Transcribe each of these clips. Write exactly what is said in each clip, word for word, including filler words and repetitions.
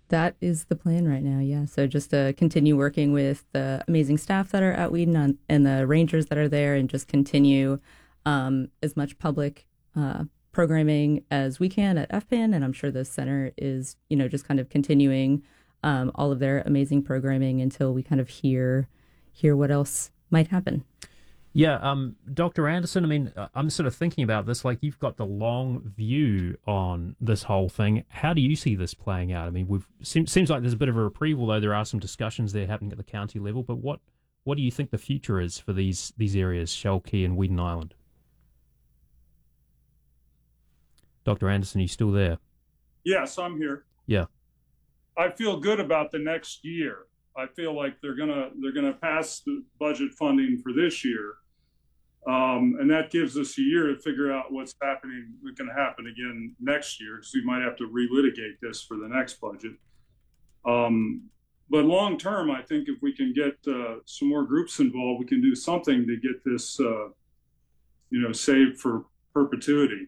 That is the plan right now, yeah. So just to continue working with the amazing staff that are at Wheaton on, and the rangers that are there, and just continue um, as much public uh, programming as we can at F P A N. And I'm sure the center is, you know, just kind of continuing um, all of their amazing programming until we kind of hear hear what else might happen. Yeah, um, Doctor Anderson, I mean, I'm sort of thinking about this, like you've got the long view on this whole thing. How do you see this playing out? I mean, we've seems, seems like there's a bit of a reprieve, although there are some discussions there happening at the county level. But what, what do you think the future is for these these areas, Shell Key and Wheaton Island? Doctor Anderson, are you still there? Yes, I'm here. Yeah. I feel good about the next year. I feel like they're gonna they're gonna pass the budget funding for this year, um, and that gives us a year to figure out what's happening. What's going to happen again next year, because we might have to relitigate this for the next budget. Um, but long term, I think if we can get uh, some more groups involved, we can do something to get this, uh, you know, saved for perpetuity.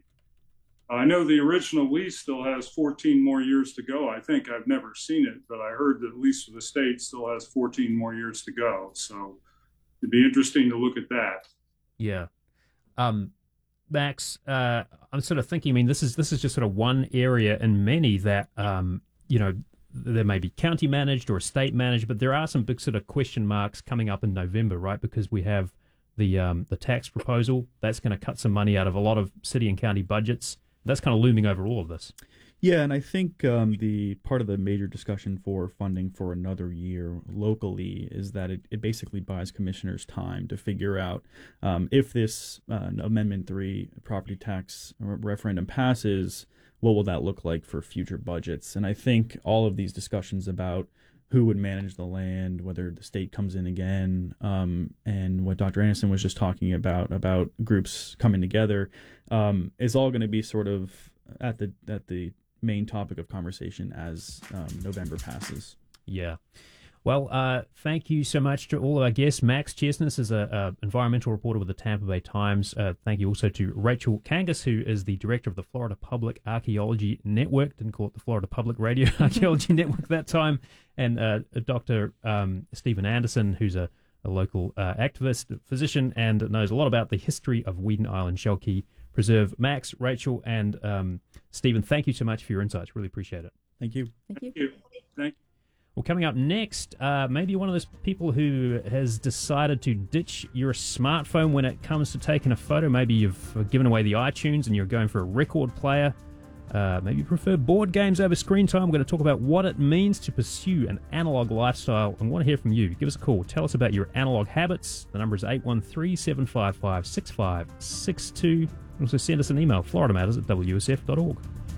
I know the original lease still has fourteen more years to go. I think I've never seen it, but I heard that at least for the state still has fourteen more years to go. So it'd be interesting to look at that. Yeah. Um, Max, uh, I'm sort of thinking, I mean, this is this is just sort of one area in many that, um, you know, there may be county managed or state managed, but there are some big sort of question marks coming up in November, right? Because we have the um, the tax proposal that's going to cut some money out of a lot of city and county budgets. That's kind of looming over all of this. Yeah, and I think um, the part of the major discussion for funding for another year locally is that it, it basically buys commissioners time to figure out um, if this uh, Amendment three property tax referendum passes, what will that look like for future budgets? And I think all of these discussions about who would manage the land, whether the state comes in again, um, and what Doctor Anderson was just talking about, about groups coming together, um, is all going to be sort of at the at the main topic of conversation as um, November passes. Yeah. Well, uh, thank you so much to all of our guests. Max Chesness is an environmental reporter with the Tampa Bay Times. Uh, thank you also to Rachel Kangas, who is the director of the Florida Public Archaeology Network. Didn't call it the Florida Public Radio Archaeology Network that time. And uh, Doctor Um, Stephen Anderson, who's a, a local uh, activist, physician, and knows a lot about the history of Wheaton Island Shell Key Preserve. Max, Rachel, and um, Stephen, thank you so much for your insights. Really appreciate it. Thank you. Thank you. Thank you. Thank you. Well, coming up next, uh, maybe one of those people who has decided to ditch your smartphone when it comes to taking a photo. Maybe you've given away the iTunes and you're going for a record player. Uh, maybe you prefer board games over screen time. We're going to talk about what it means to pursue an analog lifestyle and want to hear from you. Give us a call. Tell us about your analog habits. The number is eight one three, seven five five, six five six two. Also send us an email, florida matters at w s f dot org.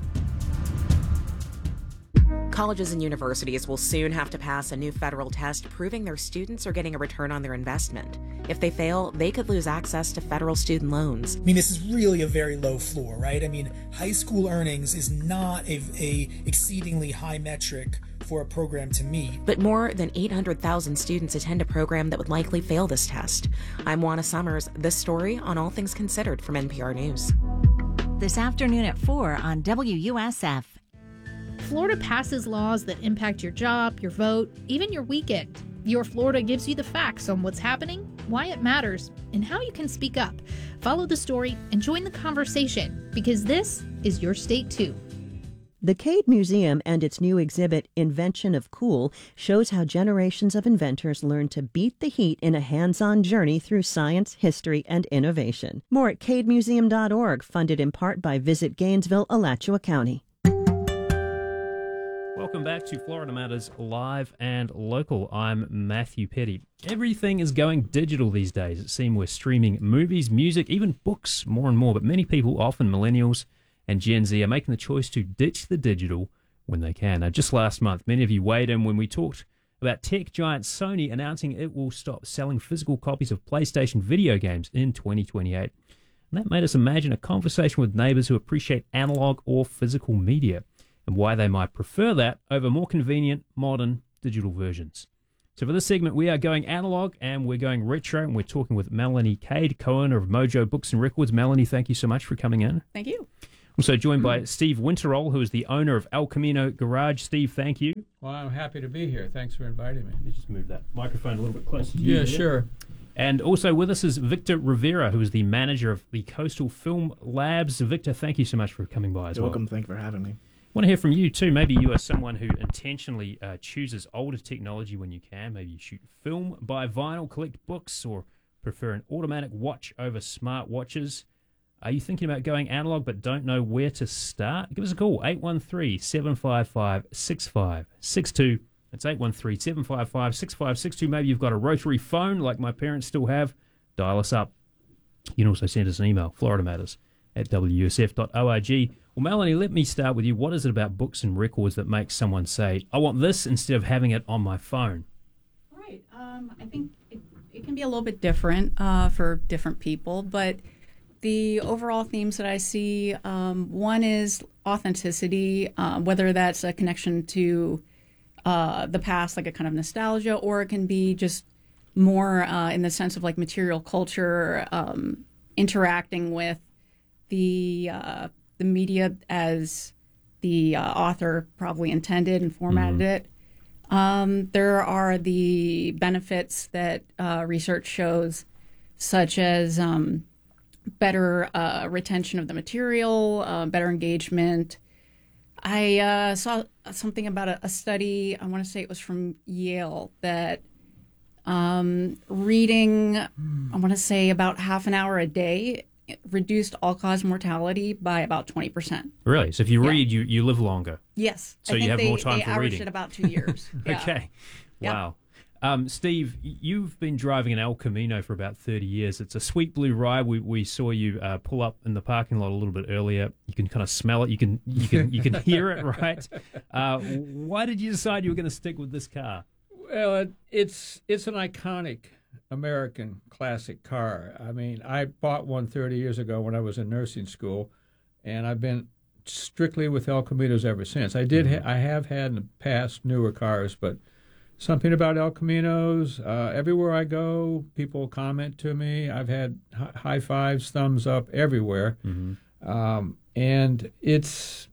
Colleges and universities will soon have to pass a new federal test proving their students are getting a return on their investment. If they fail, they could lose access to federal student loans. I mean, this is really a very low floor, right? I mean, high school earnings is not a, a exceedingly high metric for a program to meet. But more than eight hundred thousand students attend a program that would likely fail this test. I'm Juana Summers. This story on All Things Considered from N P R News. This afternoon at four on W U S F. Florida passes laws that impact your job, your vote, even your weekend. Your Florida gives you the facts on what's happening, why it matters, and how you can speak up. Follow the story and join the conversation, because this is your state too. The Cade Museum and its new exhibit, Invention of Cool, shows how generations of inventors learned to beat the heat in a hands-on journey through science, history, and innovation. More at cade museum dot org, funded in part by Visit Gainesville, Alachua County. Welcome back to Florida Matters Live and Local. I'm Matthew Petty. Everything is going digital these days. It seems we're streaming movies, music, even books more and more. But many people, often millennials and Gen Z, are making the choice to ditch the digital when they can. Now, just last month, many of you weighed in when we talked about tech giant Sony announcing it will stop selling physical copies of PlayStation video games in twenty twenty-eight. And that made us imagine a conversation with neighbors who appreciate analog or physical media, and why they might prefer that over more convenient, modern digital versions. So for this segment, we are going analog and we're going retro, and we're talking with Melanie Cade, co-owner of Mojo Books and Records. Melanie, thank you so much for coming in. Thank you. Also joined by Steve Winterroll, who is the owner of El Camino Garage. Steve, thank you. Well, I'm happy to be here. Thanks for inviting me. Let me just move that microphone a little bit closer to you. Yeah, there. sure. And also with us is Victor Rivera, who is the manager of the Coastal Film Labs. Victor, thank you so much for coming by as You're well. welcome. Thank you for having me. I want to hear from you too. Maybe you are someone who intentionally uh, chooses older technology when you can. Maybe you shoot film, buy vinyl, collect books, or prefer an automatic watch over smart watches. Are you thinking about going analog but don't know where to start? Give us a call, eight one three, seven five five, six five six two. That's eight one three, seven five five, six five six two. Maybe you've got a rotary phone like my parents still have. Dial us up. You can also send us an email, florida matters at w u s f dot org. Well, Melanie, let me start with you. What is it about books and records that makes someone say, I want this instead of having it on my phone? Right. Um, I think it, it can be a little bit different uh, for different people, but the overall themes that I see, um, one is authenticity, uh, whether that's a connection to uh, the past, like a kind of nostalgia, or it can be just more uh, in the sense of like material culture, um, interacting with the uh, the media as the uh, author probably intended and formatted mm-hmm. it. Um, there are the benefits that uh, research shows, such as um, better uh, retention of the material, uh, better engagement. I uh, saw something about a, a study, I want to say it was from Yale, that um, reading, mm. I want to say about half an hour a day, reduced all-cause mortality by about twenty percent. Really? So if you yeah. read, you, you live longer? Yes. So I think you have they, more time they for averaged reading? it about two years. Yeah. Okay. Wow. Yeah. Um, Steve, you've been driving an El Camino for about thirty years. It's a sweet blue ride. We we saw you uh, pull up in the parking lot a little bit earlier. You can kind of smell it. You can you can you can hear it, right? Uh, why did you decide you were going to stick with this car? Well, it, it's it's an iconic American classic car. I mean, I bought one thirty years ago when I was in nursing school, and I've been strictly with El Caminos ever since. I did ha- I have had in the past newer cars, but something about El Caminos, uh, everywhere I go, people comment to me. I've had hi- high fives, thumbs up everywhere. Mm-hmm. Um, and it's,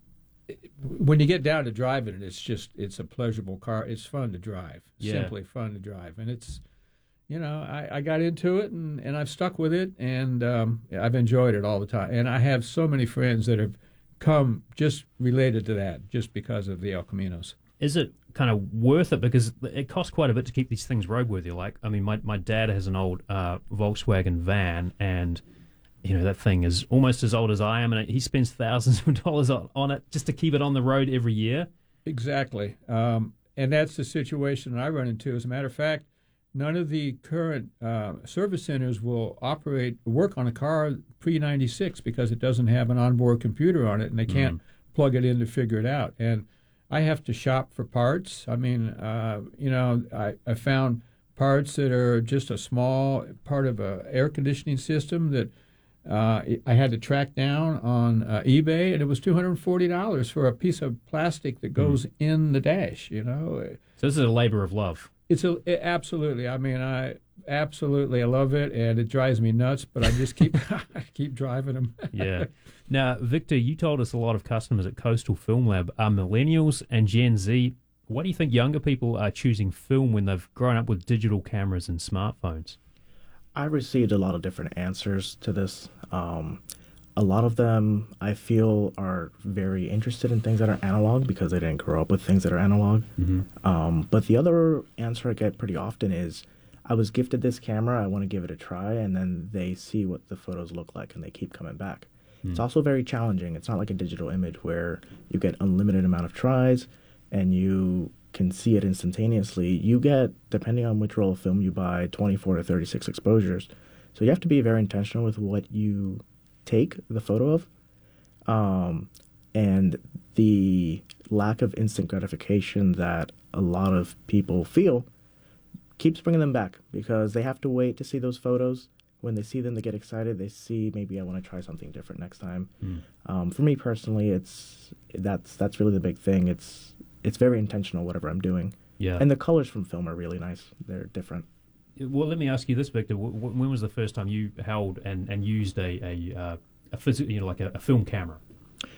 when you get down to driving it, it's just, it's a pleasurable car. It's fun to drive, yeah. simply fun to drive. And it's, you know, I, I got into it and, and I've stuck with it, and um, I've enjoyed it all the time. And I have so many friends that have come just related to that, just because of the El Caminos. Is it kind of worth it? Because it costs quite a bit to keep these things roadworthy. Like, I mean, my, my dad has an old uh, Volkswagen van, and, you know, that thing is almost as old as I am, and he spends thousands of dollars on, on it just to keep it on the road every year. Exactly. Um, and that's the situation that I run into. As a matter of fact, none of the current uh, service centers will operate, work on a car pre ninety-six because it doesn't have an onboard computer on it, and they can't mm. plug it in to figure it out. And I have to shop for parts. I mean, uh, you know, I, I found parts that are just a small part of a air conditioning system that uh, I had to track down on uh, eBay, and it was two hundred forty dollars for a piece of plastic that goes mm. in the dash, you know. So this is a labor of love. It's a, it, absolutely. I mean, I absolutely I love it, and it drives me nuts, but I just keep I keep driving them. Yeah. Now, Victor, you told us a lot of customers at Coastal Film Lab are millennials and Gen Z. Why do you think younger people are choosing film when they've grown up with digital cameras and smartphones? I received a lot of different answers to this. Um, a lot of them, I feel, are very interested in things that are analog because they didn't grow up with things that are analog. Mm-hmm. Um, but the other answer I get pretty often is, I was gifted this camera, I want to give it a try, and then they see what the photos look like and they keep coming back. Mm. It's also very challenging. It's not like a digital image where you get unlimited amount of tries and you can see it instantaneously. You get, depending on which roll of film you buy, twenty-four to thirty-six exposures. So you have to be very intentional with what you take the photo of. Um, and the lack of instant gratification that a lot of people feel keeps bringing them back because they have to wait to see those photos. When they see them, they get excited. They see, maybe I want to try something different next time. Mm. Um, for me personally, it's that's that's really the big thing. It's it's very intentional, whatever I'm doing. Yeah. And the colors from film are really nice. They're different. Well, let me ask you this, Victor. When was the first time you held and, and used a a, uh, a physical, you know, like a, a film camera?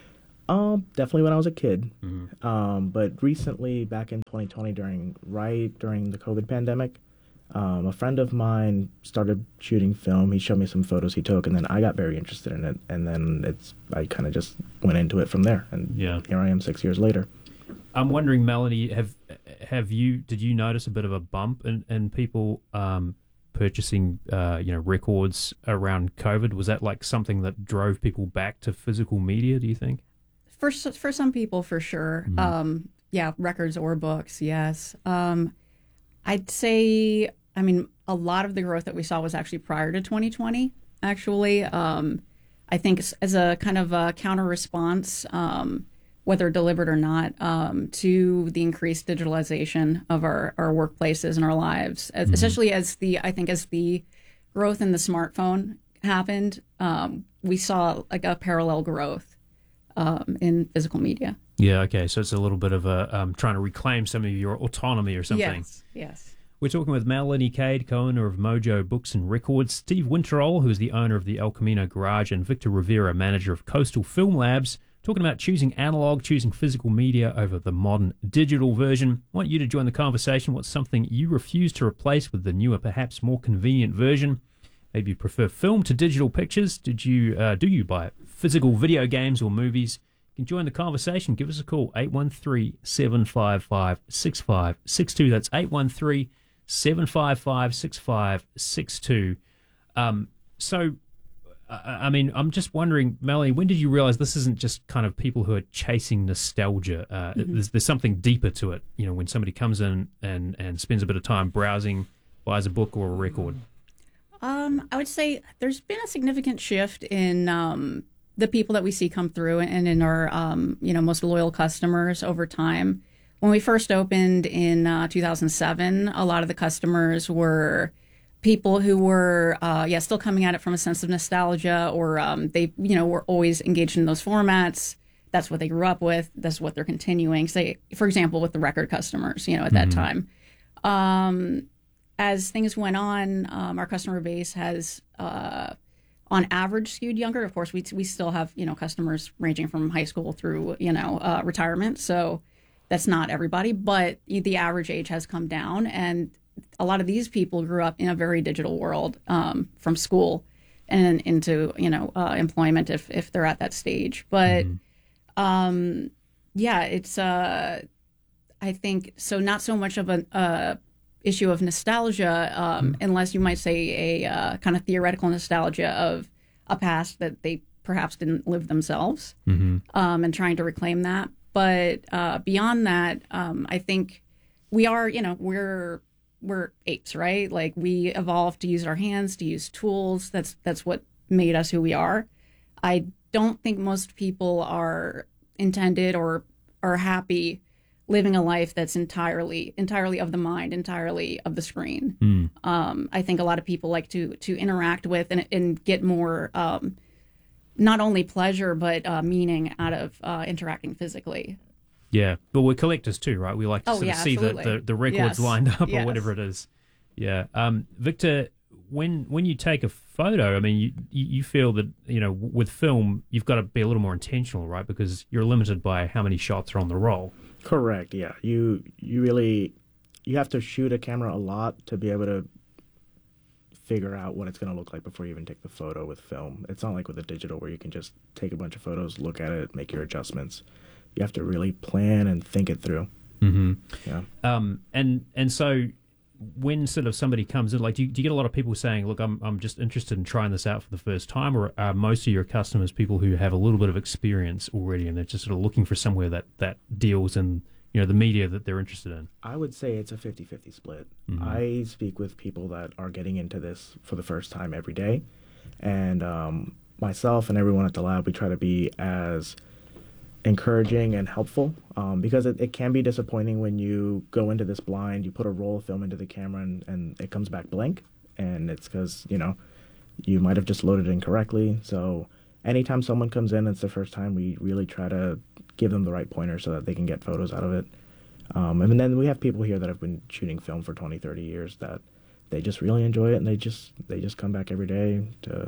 Um, definitely when I was a kid. Mm-hmm. Um, but recently, back in twenty twenty, during right during the COVID pandemic, um, a friend of mine started shooting film. He showed me some photos he took, and then I got very interested in it. And then it's I kind of just went into it from there. And yeah. here I am six years later. I'm wondering, Melanie, have have you did you notice a bit of a bump in, in people um, purchasing uh, you know records around COVID? Was that like something that drove people back to physical media, do you think? For for some people, for sure. Mm-hmm. Um, yeah, records or books, yes. Um, I'd say, I mean, a lot of the growth that we saw was actually prior to twenty twenty, actually. Um, I think as a kind of a counter response, um, whether deliberate or not, um, to the increased digitalization of our, our workplaces and our lives, mm-hmm. especially as the, I think as the growth in the smartphone happened, um, we saw like a parallel growth um, in physical media. Yeah, okay. So it's a little bit of a um, trying to reclaim some of your autonomy or something. Yes, yes. We're talking with Melanie Cade, co-owner of Mojo Books and Records, Steve Winterall, who is the owner of the El Camino Garage, and Victor Rivera, manager of Coastal Film Labs, talking about choosing analog, choosing physical media over the modern digital version. I want you to join the conversation. What's something you refuse to replace with the newer, perhaps more convenient version? Maybe you prefer film to digital pictures. Did you uh, do you buy physical video games or movies? You can join the conversation. Give us a call, eight one three, seven five five, six five six two. That's eight one three, seven five five, six five six two. Um, so, uh, I mean, I'm just wondering, Melanie, when did you realize this isn't just kind of people who are chasing nostalgia? Uh, mm-hmm. there's, there's something deeper to it. You know, when somebody comes in and, and spends a bit of time browsing, buys a book or a record. Um, I would say there's been a significant shift in um, the people that we see come through and in our, um, you know, most loyal customers over time. When we first opened in uh, two thousand seven, a lot of the customers were people who were, uh, yeah, still coming at it from a sense of nostalgia, or um, they, you know, were always engaged in those formats. That's what they grew up with. That's what they're continuing. Say, for example, with the record customers, you know, at that mm-hmm. time. Um, as things went on, um, our customer base has, uh, on average, skewed younger. Of course, we we still have, you know, customers ranging from high school through, you know, uh, retirement. So that's not everybody, but the average age has come down, and a lot of these people grew up in a very digital world, um, from school and into, you know, uh, employment if if they're at that stage. But mm-hmm. um, yeah, it's uh, I think so. Not so much of an uh, issue of nostalgia, um, mm-hmm. unless you might say a uh, kind of theoretical nostalgia of a past that they perhaps didn't live themselves, mm-hmm. um, and trying to reclaim that. But uh, beyond that, um, I think we are, you know, we're we're apes, right? Like, we evolved to use our hands, to use tools. That's that's what made us who we are. I don't think most people are intended or are happy living a life that's entirely entirely of the mind, entirely of the screen. Mm. Um, I think a lot of people like to to interact with and, and get more. Um, not only pleasure, but uh, meaning out of uh, interacting physically. Yeah, but we're collectors too, right? We like to oh, sort yeah, of see the, the, the records yes. lined up yes. or whatever it is. Yeah. Um, Victor, when when you take a photo, I mean, you, you feel that, you know, with film, you've got to be a little more intentional, right? Because you're limited by how many shots are on the roll. Correct, yeah. You, you really, you have to shoot a camera a lot to be able to figure out what it's going to look like before you even take the photo with film. It's not like with a digital where you can just take a bunch of photos, look at it, make your adjustments. You have to really plan and think it through. Mm-hmm. Yeah. Um, and and so when sort of somebody comes in, like, do you, do you get a lot of people saying, look, I'm I'm just interested in trying this out for the first time, or are most of your customers people who have a little bit of experience already and they're just sort of looking for somewhere that, that deals in, you know, the media that they're interested in? I would say it's a fifty-fifty split. Mm-hmm. I speak with people that are getting into this for the first time every day. And um, myself and everyone at the lab, we try to be as encouraging and helpful, um, because it, it can be disappointing when you go into this blind, you put a roll of film into the camera and, and it comes back blank. And it's because, you know, you might have just loaded it incorrectly. So anytime someone comes in, it's the first time, we really try to give them the right pointer so that they can get photos out of it. Um, and then we have people here that have been shooting film for twenty, thirty years that they just really enjoy it, and they just they just come back every day to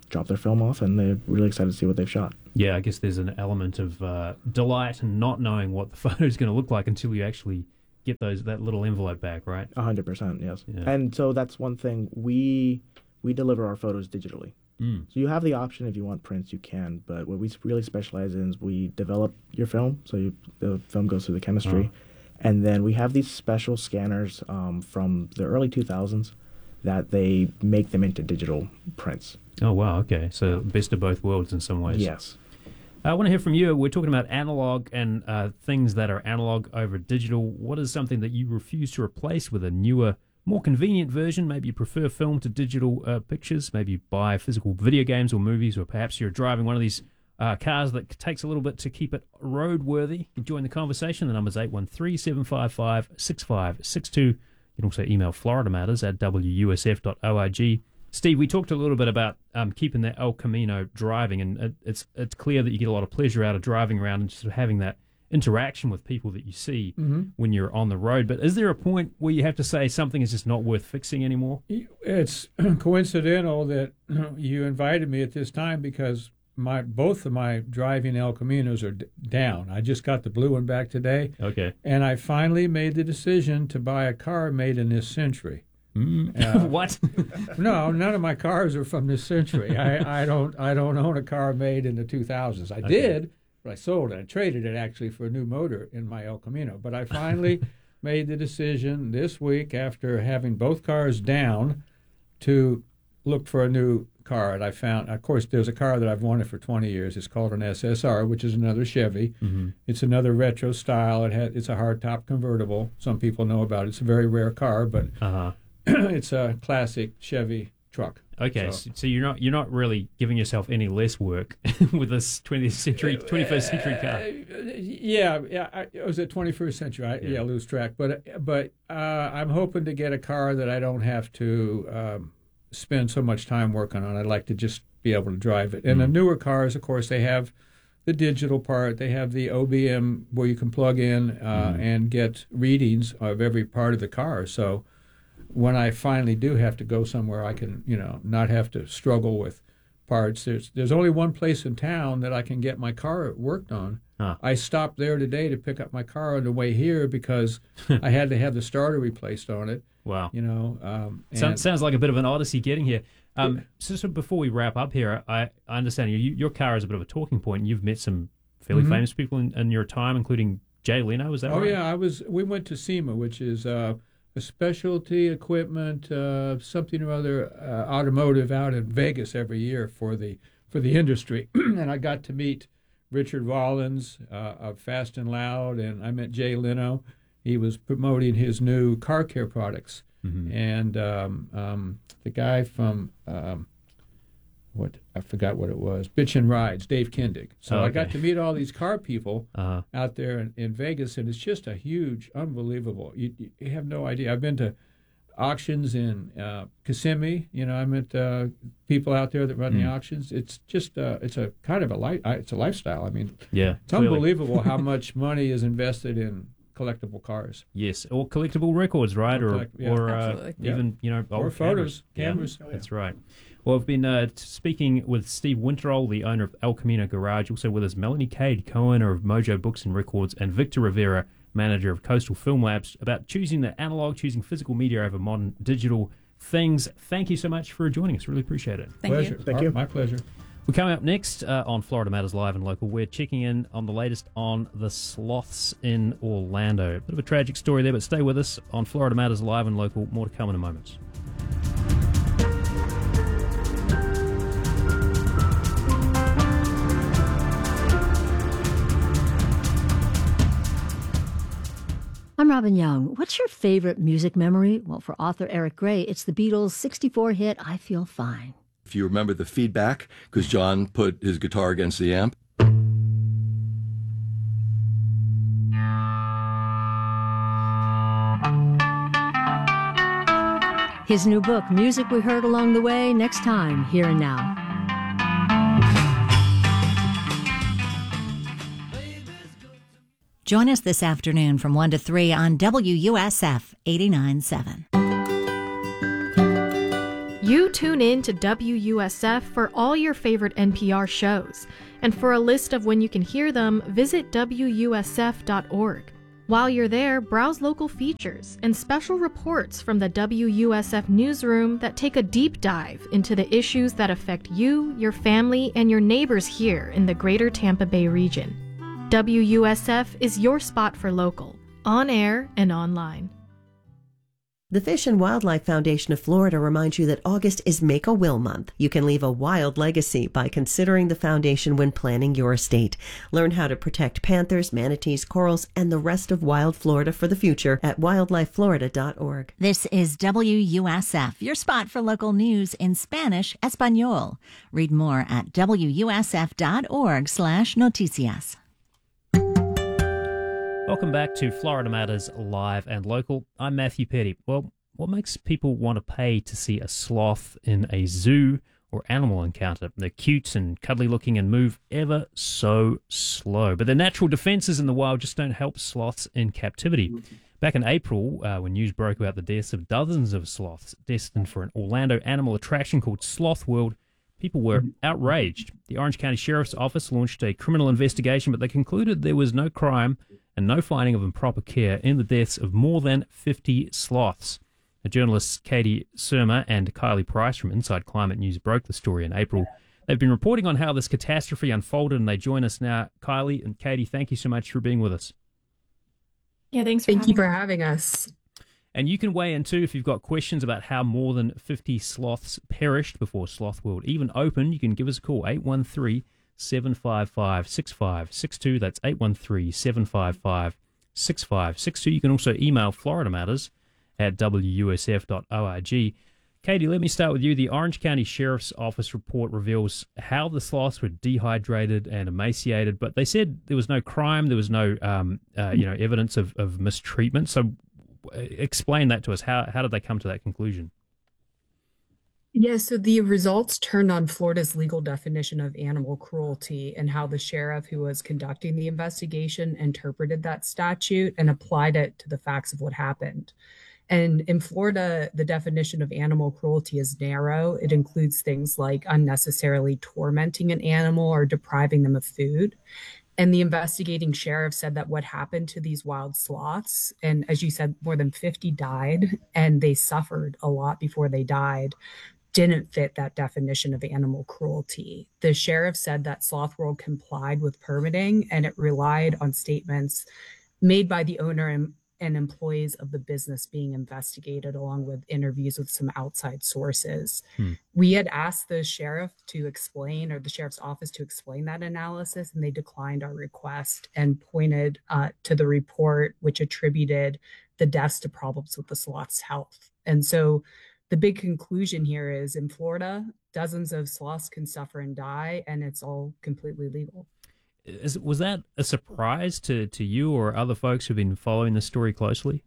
drop their film off, and they're really excited to see what they've shot. Yeah, I guess there's an element of uh, delight and not knowing what the photo is going to look like until you actually get those that little envelope back, right? A hundred percent, yes. Yeah. And so that's one thing, we we deliver our photos digitally. Mm. So you have the option, if you want prints, you can, but what we really specialize in is we develop your film, so you, the film goes through the chemistry, Oh. and then we have these special scanners um, from the early two thousands that they make them into digital prints. Oh, wow, okay. So best of both worlds in some ways. Yes. I want to hear from you. We're talking about analog and uh, things that are analog over digital. What is something that you refuse to replace with a newer, more convenient version? Maybe you prefer film to digital uh, pictures. Maybe you buy physical video games or movies, or perhaps you're driving one of these uh, cars that takes a little bit to keep it roadworthy. You can join the conversation. The number's eight one three, seven five five, six five six two. You can also email Florida Matters at w u s f dot org. Steve, we talked a little bit about um, keeping the El Camino driving, and it, it's it's clear that you get a lot of pleasure out of driving around and just sort of having that interaction with people that you see mm-hmm. when you're on the road. But is there a point where you have to say something is just not worth fixing anymore? It's coincidental that you invited me at this time because my both of my driving El Caminos are d- down. I just got the blue one back today. Okay. And I finally made the decision to buy a car made in this century. Mm. Uh, what? No, none of my cars are from this century. I, I don't I don't own a car made in the two thousands. I Okay. did, but I sold it. I traded it actually for a new motor in my El Camino. But I finally made the decision this week, after having both cars down, to look for a new car. And I found, of course, there's a car that I've wanted for twenty years. It's called an S S R, which is another Chevy. Mm-hmm. It's another retro style. It had it's a hardtop convertible. Some people know about it. It's a very rare car, but Uh-huh. it's a classic Chevy truck. Okay, So- so, so you're not you're not really giving yourself any less work with this twentieth century, twenty-first century car. Uh, yeah, yeah. I, it was a twenty-first century. I, yeah. Yeah. I lose track. But but uh, I'm hoping to get a car that I don't have to um, spend so much time working on. I'd like to just be able to drive it. And Mm. the newer cars, of course, they have the digital part. They have the O B M where you can plug in uh, Mm. and get readings of every part of the car. So when I finally do have to go somewhere, I can, you know, not have to struggle with parts. There's there's only one place in town that I can get my car worked on. Huh. I stopped there today to pick up my car on the way here because I had to have the starter replaced on it. Wow. You know, um, So, and- sounds like a bit of an odyssey getting here. Um, so, so before we wrap up here, I, I understand you, your car is a bit of a talking point, and you've met some fairly Mhm. famous people in, in your time, including Jay Leno. Is that oh right? yeah, I was. We went to SEMA, which is uh, a specialty equipment, uh, something or other, uh, automotive out in Vegas every year for the for the industry, and I got to meet Richard Rollins uh, of Fast and Loud, and I met Jay Leno. He was promoting his new car care products, Mhm. and um, um, the guy from um, what I forgot what it was, Bitchin' Rides, Dave Kindig. So Oh, I got okay. to meet all these car people Uh-huh. out there in, in Vegas, and it's just a huge, unbelievable. You, you have no idea. I've been to auctions in uh, Kissimmee. You know, I met uh, people out there that run the Mm. auctions. It's just uh, it's a kind of a life. It's a lifestyle. I mean, Yeah, it's clearly. unbelievable how much money is invested in collectible cars. Yes, or collectible records, right? Or Or, collect- yeah. or uh, Absolutely. Yeah. even, you know, Or old photos, cameras. cameras. Yeah, that's right. Well, I've been uh, t- speaking with Steve Winterall, the owner of El Camino Garage. Also with us, Melanie Cade, co-owner of Mojo Books and Records, and Victor Rivera, manager of Coastal Film Labs, about choosing the analog, choosing physical media over modern digital things. Thank you so much for joining us. Really appreciate it. Thank pleasure. you. Thank you. My pleasure. We're coming up next uh, on Florida Matters Live and Local. We're checking in on the latest on the sloths in Orlando. A bit of a tragic story there, but stay with us on Florida Matters Live and Local. More to come in a moment. I'm Robin Young. What's your favorite music memory? Well, for author Eric Gray, it's the Beatles' sixty-four hit, I Feel Fine. If you remember the feedback, because John put his guitar against the amp. His new book, Music We Heard Along the Way, next time, Here and Now. Join us this afternoon from one to three on W U S F eighty-nine point seven. You tune in to W U S F for all your favorite N P R shows. And for a list of when you can hear them, visit W U S F dot org. While you're there, browse local features and special reports from the W U S F newsroom that take a deep dive into the issues that affect you, your family, and your neighbors here in the greater Tampa Bay region. W U S F is your spot for local, on air and online. The Fish and Wildlife Foundation of Florida reminds you that August is Make a Will Month. You can leave a wild legacy by considering the foundation when planning your estate. Learn how to protect panthers, manatees, corals, and the rest of wild Florida for the future at wildlife florida dot org. This is W U S F, your spot for local news in Spanish Espanol. Read more at W U S F dot org slash noticias. Welcome back to Florida Matters Live and Local. I'm Matthew Petty. Well, what makes people want to pay to see a sloth in a zoo or animal encounter? They're cute and cuddly looking and move ever so slow. But their natural defenses in the wild just don't help sloths in captivity. Back in April, uh, when news broke about the deaths of dozens of sloths destined for an Orlando animal attraction called Sloth World, people were outraged. The Orange County Sheriff's Office launched a criminal investigation, but they concluded there was no crime and no finding of improper care in the deaths of more than fifty sloths. The journalists Katie Surma and Kylie Price from Inside Climate News broke the story in April. They've been reporting on how this catastrophe unfolded, and they join us now. Kylie and Katie, thank you so much for being with us. Yeah, thanks for Thank you for having us. And you can weigh in too if you've got questions about how more than fifty sloths perished before Sloth World even opened. You can give us a call, eight one three, seven five five, six five six two. That's eight one three, seven five five, six five six two. You can also email Florida Matters at w u s f dot org. Katie, let me start with you. The Orange County Sheriff's Office report reveals how the sloths were dehydrated and emaciated, but they said there was no crime, there was no um, uh, you know, evidence of, of mistreatment. So explain that to us. How, how did they come to that conclusion? Yeah, so the results turned on Florida's legal definition of animal cruelty and how the sheriff who was conducting the investigation interpreted that statute and applied it to the facts of what happened. And in Florida, the definition of animal cruelty is narrow. It includes things like unnecessarily tormenting an animal or depriving them of food. And the investigating sheriff said that what happened to these wild sloths, and as you said, more than fifty died, and they suffered a lot before they died, didn't fit that definition of animal cruelty. The sheriff said that Sloth World complied with permitting, and it relied on statements made by the owner and, and employees of the business being investigated, along with interviews with some outside sources. Hmm. We had asked the sheriff to explain, or the sheriff's office to explain that analysis, and they declined our request and pointed uh, to the report, which attributed the deaths to problems with the sloth's health. And so the big conclusion here is in Florida, dozens of sloths can suffer and die, and it's all completely legal. Is, was that a surprise to, to you or other folks who've been following the story closely?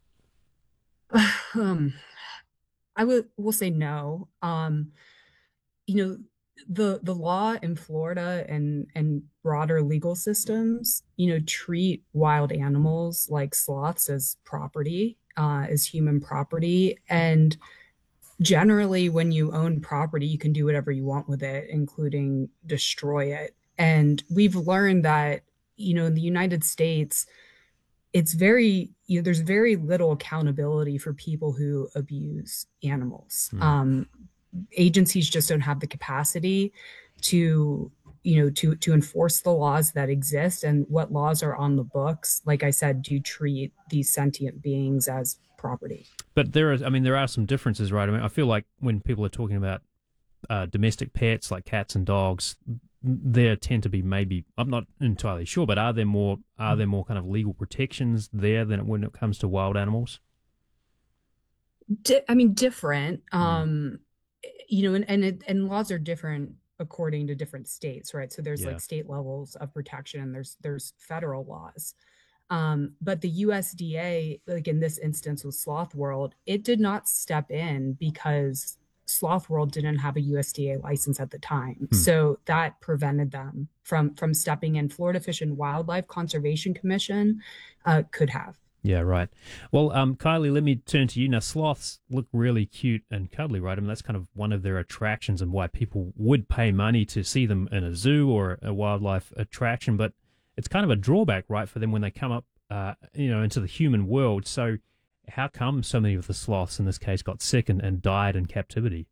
Um, I would will say no. Um, you know, the the law in Florida and and broader legal systems, you know, treat wild animals like sloths as property, uh, as human property, and generally, when you own property, you can do whatever you want with it, including destroy it. And we've learned that, you know, in the United States, it's very, you know, there's very little accountability for people who abuse animals. Mm. Um, agencies just don't have the capacity to, you know, to to enforce the laws that exist, and what laws are on the books, like I said, do treat these sentient beings as property. But there is, I mean, there are some differences, right? I mean, I feel like when people are talking about uh, domestic pets like cats and dogs, there tend to be maybe, I'm not entirely sure, but are there more are there more kind of legal protections there than when it comes to wild animals? Di- I mean, different. Um, you know, and and, it, and laws are different according to different states, right? So there's yeah. like state levels of protection, and there's there's federal laws. Um, but the U S D A, like in this instance with Sloth World, it did not step in because Sloth World didn't have a U S D A license at the time. Hmm. So that prevented them from, from stepping in. Florida Fish and Wildlife Conservation Commission uh, could have. Yeah, right. Well, um, Kylie, let me turn to you. Now, sloths look really cute and cuddly, right? I mean, that's kind of one of their attractions and why people would pay money to see them in a zoo or a wildlife attraction. But it's kind of a drawback, right, for them when they come up, uh, you know, into the human world. So how come so many of the sloths in this case got sick and, and died in captivity?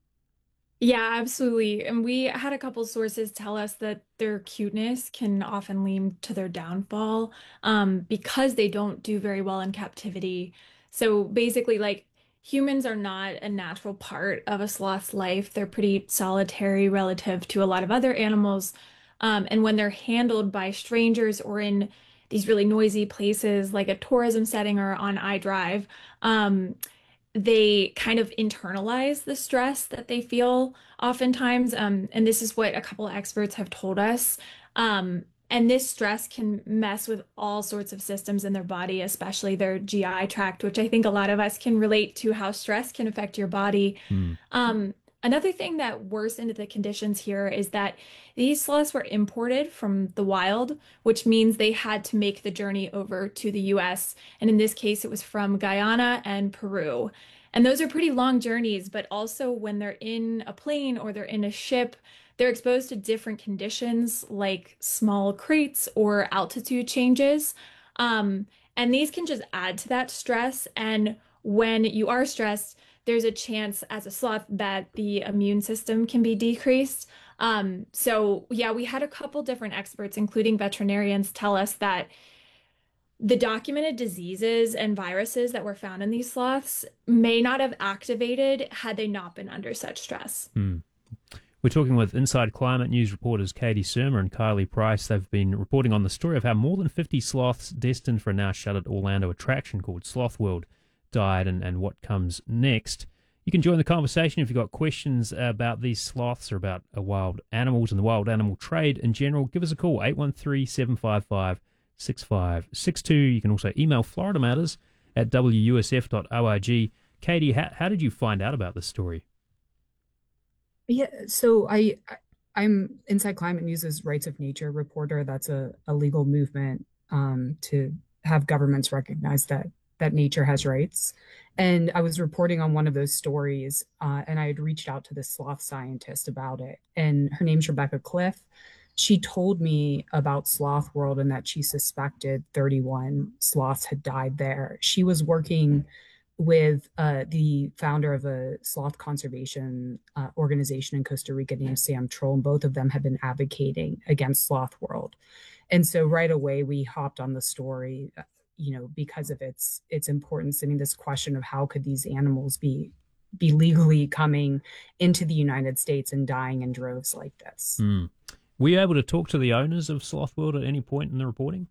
Yeah, absolutely. And we had a couple sources tell us that their cuteness can often lead to their downfall um, because they don't do very well in captivity. So basically, like humans are not a natural part of a sloth's life. They're pretty solitary relative to a lot of other animals. Um, and when they're handled by strangers or in these really noisy places like a tourism setting or on iDrive, um, they kind of internalize the stress that they feel oftentimes. Um, and this is what a couple of experts have told us. Um, and this stress can mess with all sorts of systems in their body, especially their G I tract, which I think a lot of us can relate to how stress can affect your body. Mm. Um, another thing that worsened the conditions here is that these sloths were imported from the wild, which means they had to make the journey over to the U S. And in this case, it was from Guyana and Peru. And those are pretty long journeys, but also when they're in a plane or they're in a ship, they're exposed to different conditions like small crates or altitude changes. Um, and these can just add to that stress. And when you are stressed, there's a chance as a sloth that the immune system can be decreased. Um, so yeah, we had a couple different experts, including veterinarians, tell us that the documented diseases and viruses that were found in these sloths may not have activated had they not been under such stress. Hmm. We're talking with Inside Climate News reporters Katie Surma and Kylie Price. They've been reporting on the story of how more than fifty sloths destined for a now shuttered Orlando attraction called Sloth World died and, and what comes next. You can join the conversation if you've got questions about these sloths or about uh, wild animals and the wild animal trade in general. Give us a call, eight one three, seven five five, six five six two. You can also email Florida Matters at w u s f dot org. Katie, how, how did you find out about this story? Yeah, so I, I'm Inside Climate News's Rights of Nature reporter. That's a, a legal movement um, to have governments recognize that that nature has rights. And I was reporting on one of those stories, uh, and I had reached out to this sloth scientist about it. And her name's Rebecca Cliff. She told me about Sloth World and that she suspected thirty-one sloths had died there. She was working with uh, the founder of a sloth conservation uh, organization in Costa Rica named Sam Troll, and both of them have been advocating against Sloth World. And so right away we hopped on the story, you know, because of its its importance and this question of how could these animals be be legally coming into the United States and dying in droves like this. Mm. Were you able to talk to the owners of Sloth World at any point in the reporting?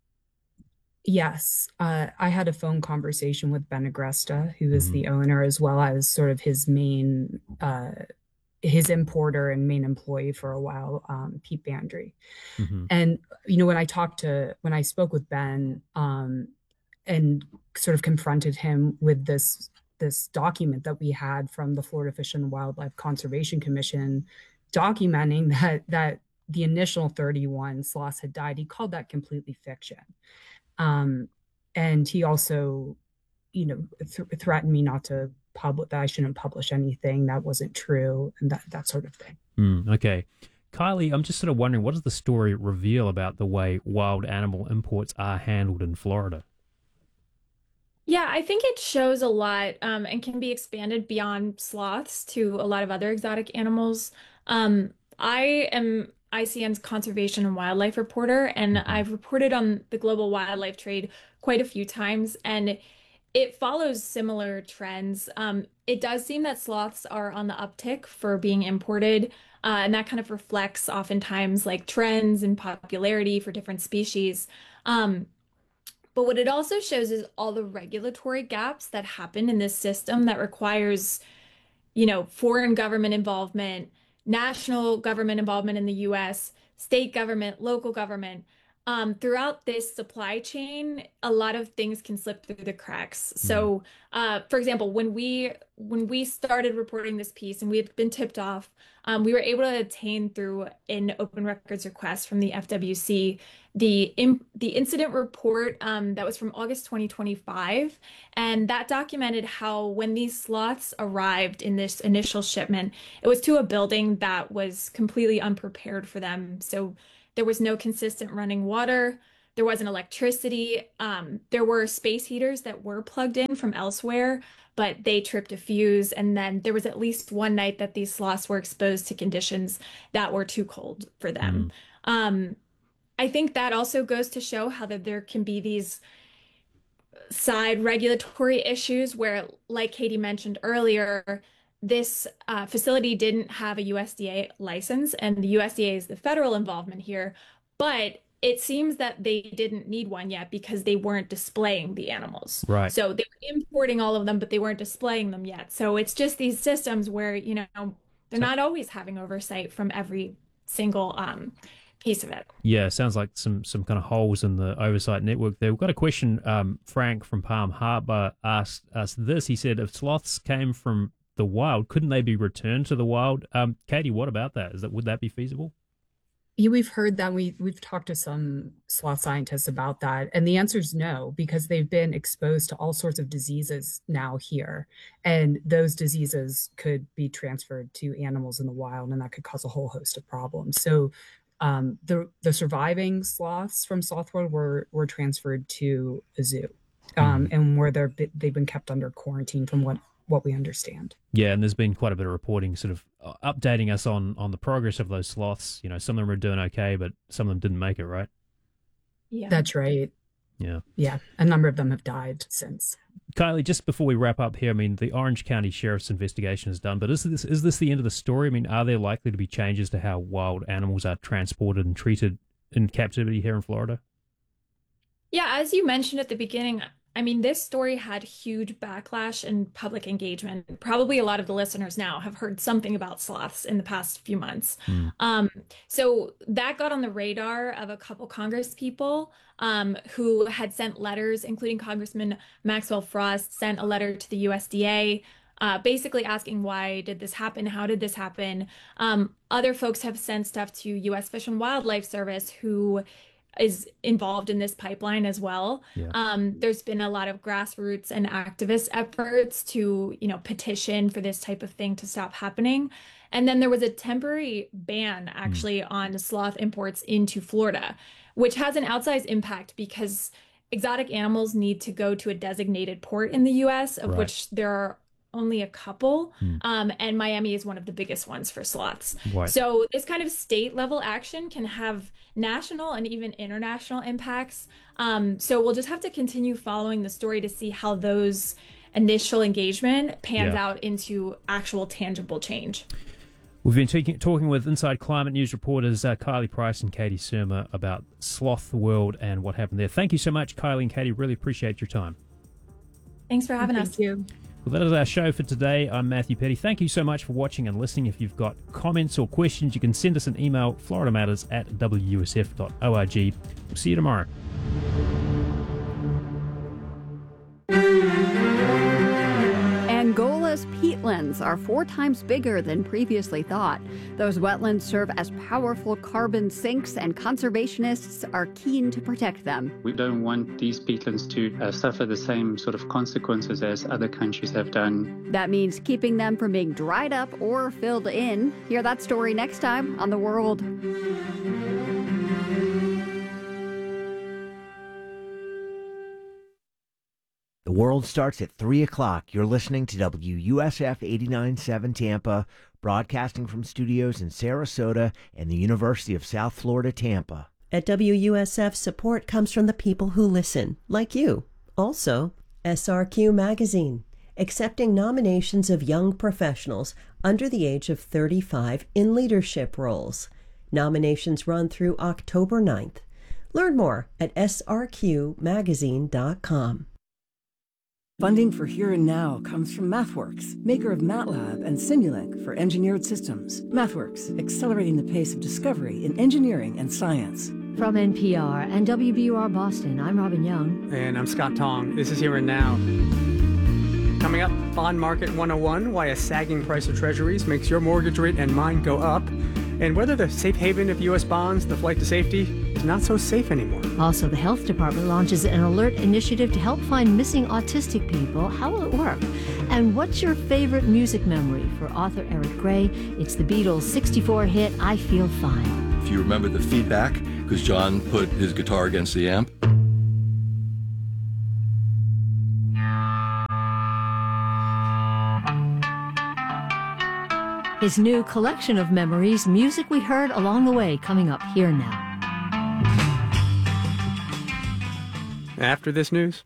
Yes, uh, I had a phone conversation with Ben Agresta, who is mm-hmm. the owner, as well as sort of his main, uh, his importer and main employee for a while, um, Pete Bandry. Mm-hmm. And, you know, when I talked to, when I spoke with Ben um, and sort of confronted him with this, this document that we had from the Florida Fish and Wildlife Conservation Commission documenting that, that the initial thirty-one sloths had died, he called that completely fiction. Um, and he also, you know, th- threatened me not to publish, that I shouldn't publish anything that wasn't true and that, that sort of thing. Mm, okay. Kylie, I'm just sort of wondering, what does the story reveal about the way wild animal imports are handled in Florida? Yeah, I think it shows a lot um, and can be expanded beyond sloths to a lot of other exotic animals. Um, I am I C N's conservation and wildlife reporter, and I've reported on the global wildlife trade quite a few times, and it follows similar trends. Um, it does seem that sloths are on the uptick for being imported, uh, and that kind of reflects oftentimes like trends and popularity for different species. Um, but what it also shows is all the regulatory gaps that happen in this system that requires, you know, foreign government involvement, national government involvement in the U S, state government, local government. um, throughout this supply chain, a lot of things can slip through the cracks. So, uh, for example, when we when we started reporting this piece and we had been tipped off, um, we were able to obtain through an open records request from the F W C the in, the incident report um, that was from August twenty twenty-five, and that documented how when these sloths arrived in this initial shipment, it was to a building that was completely unprepared for them. So there was no consistent running water. There wasn't electricity. Um, there were space heaters that were plugged in from elsewhere, but they tripped a fuse. And then there was at least one night that these sloths were exposed to conditions that were too cold for them. Mm. Um, I think that also goes to show how that there can be these side regulatory issues where, like Katie mentioned earlier, this uh, facility didn't have a U S D A license, and the U S D A is the federal involvement here, but it seems that they didn't need one yet because they weren't displaying the animals. Right. So they were importing all of them, but they weren't displaying them yet. So it's just these systems where, you know, they're so, not always having oversight from every single um, piece of it. Yeah, sounds like some some kind of holes in the oversight network there. We've got a question. Um, Frank from Palm Harbor asked us this. He said, if sloths came from the wild, couldn't they be returned to the wild? Um, Katie, what about that? Is that would that be feasible? Yeah, we've heard that. We, we've talked to some sloth scientists about that. And the answer is no, because they've been exposed to all sorts of diseases now here. And those diseases could be transferred to animals in the wild, and that could cause a whole host of problems. So um, the the surviving sloths from Sloth World were, were transferred to a zoo, um, mm. and where they're, they've been kept under quarantine from what what we understand. Yeah, and there's been quite a bit of reporting sort of updating us on on the progress of those sloths. You know, some of them are doing okay, but some of them didn't make it, right? Yeah. That's right. Yeah. Yeah, a number of them have died since. Kylie, just before we wrap up here, I mean, the Orange County Sheriff's investigation is done, but is this is this the end of the story? I mean, are there likely to be changes to how wild animals are transported and treated in captivity here in Florida? Yeah, as you mentioned at the beginning, I mean, this story had huge backlash and public engagement. Probably a lot of the listeners now have heard something about sloths in the past few months. Mm. Um, so that got on the radar of a couple Congress people um, who had sent letters, including Congressman Maxwell Frost, sent a letter to the U S D A, uh, basically asking, why did this happen? How did this happen? Um, other folks have sent stuff to U S Fish and Wildlife Service, who is involved in this pipeline as well. Yeah. Um, there's been a lot of grassroots and activist efforts to, you know, petition for this type of thing to stop happening. And then there was a temporary ban actually mm. on sloth imports into Florida, which has an outsized impact because exotic animals need to go to a designated port in the U S, of right. which there are only a couple, mm. um, and Miami is one of the biggest ones for sloths. Right. So this kind of state level action can have national and even international impacts. Um, so we'll just have to continue following the story to see how those initial engagement pans yeah. out into actual tangible change. We've been talking, talking with Inside Climate News reporters uh, Kylie Price and Katie Surma about Sloth World and what happened there. Thank you so much, Kylie and Katie. Really appreciate your time. Thanks for having Thank us. Thank you. Well, that is our show for today. I'm Matthew Petty. Thank you so much for watching and listening. If you've got comments or questions, you can send us an email, florida matters at w u s f dot org. We'll see you tomorrow. Angola's peatlands are four times bigger than previously thought. Those wetlands serve as powerful carbon sinks, and conservationists are keen to protect them. We don't want these peatlands to uh, suffer the same sort of consequences as other countries have done. That means keeping them from being dried up or filled in. Hear that story next time on The World. The World starts at three o'clock. You're listening to W U S F eighty-nine point seven Tampa, broadcasting from studios in Sarasota and the University of South Florida, Tampa. At W U S F, support comes from the people who listen, like you. Also, S R Q Magazine, accepting nominations of young professionals under the age of thirty-five in leadership roles. Nominations run through October ninth. Learn more at s r q magazine dot com. Funding for Here and Now comes from MathWorks, maker of MATLAB and Simulink for engineered systems. MathWorks, accelerating the pace of discovery in engineering and science. From N P R and W B U R Boston, I'm Robin Young. And I'm Scott Tong. This is Here and Now. Coming up, Bond Market one oh one, why a sagging price of treasuries makes your mortgage rate and mine go up, and whether the safe haven of U S bonds, the flight to safety, is not so safe anymore. Also, the health department launches an alert initiative to help find missing autistic people. How will it work? And what's your favorite music memory? For author Eric Gray, it's the Beatles' sixty-four hit, I Feel Fine. If you remember the feedback, because John put his guitar against the amp. His new collection of memories, music we heard along the way, coming up Here Now. After this news.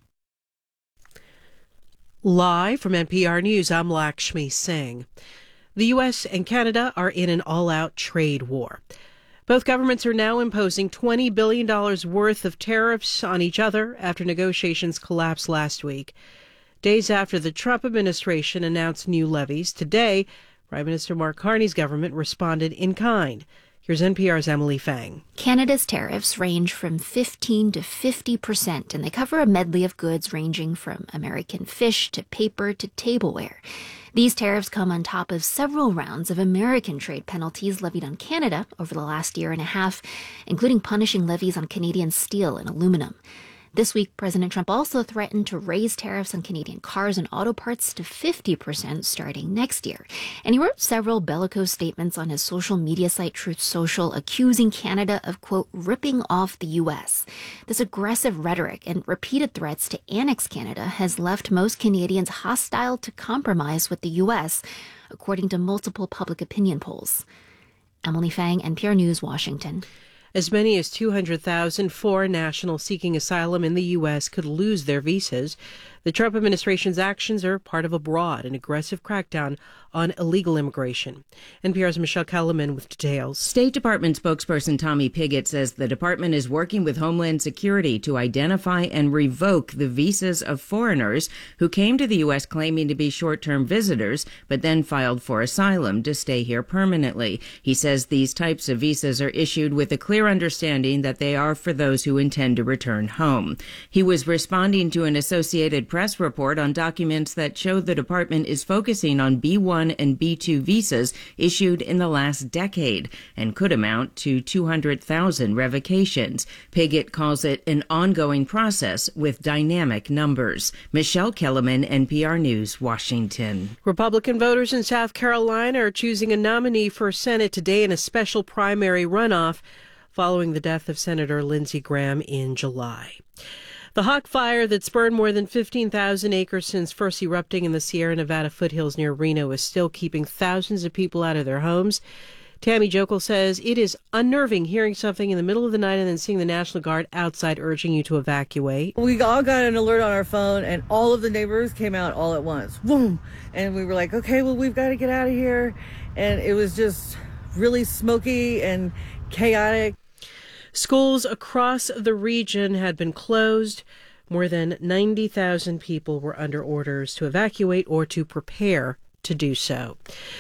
Live from N P R News, I'm Lakshmi Singh. The U S and Canada are in an all-out trade war. Both governments are now imposing twenty billion dollars worth of tariffs on each other after negotiations collapsed last week. Days after the Trump administration announced new levies, today, Prime Minister Mark Carney's government responded in kind. Here's N P R's Emily Fang. Canada's tariffs range from fifteen to fifty percent, and they cover a medley of goods ranging from American fish to paper to tableware. These tariffs come on top of several rounds of American trade penalties levied on Canada over the last year and a half, including punishing levies on Canadian steel and aluminum. This week, President Trump also threatened to raise tariffs on Canadian cars and auto parts to fifty percent starting next year. And he wrote several bellicose statements on his social media site Truth Social, accusing Canada of, quote, ripping off the U S. This aggressive rhetoric and repeated threats to annex Canada has left most Canadians hostile to compromise with the U S, according to multiple public opinion polls. Emily Fang, N P R News, Washington. As many as two hundred thousand foreign nationals seeking asylum in the U S could lose their visas. The Trump administration's actions are part of a broad and aggressive crackdown on illegal immigration. N P R's Michelle Kellerman with details. State Department spokesperson Tommy Pigott says the department is working with Homeland Security to identify and revoke the visas of foreigners who came to the U S claiming to be short-term visitors, but then filed for asylum to stay here permanently. He says these types of visas are issued with a clear understanding that they are for those who intend to return home. He was responding to an Associated Press report on documents that show the department is focusing on B one and B two visas issued in the last decade and could amount to two hundred thousand revocations. Pigott calls it an ongoing process with dynamic numbers. Michelle Kellerman, N P R News, Washington. Republican voters in South Carolina are choosing a nominee for Senate today in a special primary runoff following the death of Senator Lindsey Graham in July. The hawk fire that spurned more than fifteen thousand acres since first erupting in the Sierra Nevada foothills near Reno is still keeping thousands of people out of their homes. Tammy Jokel says it is unnerving hearing something in the middle of the night and then seeing the National Guard outside urging you to evacuate. We all got an alert on our phone and all of the neighbors came out all at once. Boom! And we were like, okay, well, we've got to get out of here. And it was just really smoky and chaotic. Schools across the region had been closed. More than ninety thousand people were under orders to evacuate or to prepare to do so.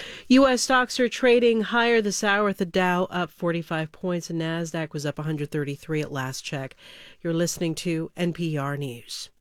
U S stocks are trading higher this hour, with the Dow up forty-five points and NASDAQ was up one hundred thirty-three at last check. You're listening to N P R News.